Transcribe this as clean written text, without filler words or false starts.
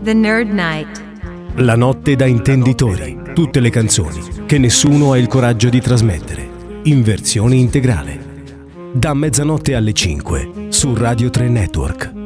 The Nerd Night. La notte da intenditori. Tutte le canzoni che nessuno ha il coraggio di trasmettere. In versione integrale. Da mezzanotte alle 5 su Radio 3 Network.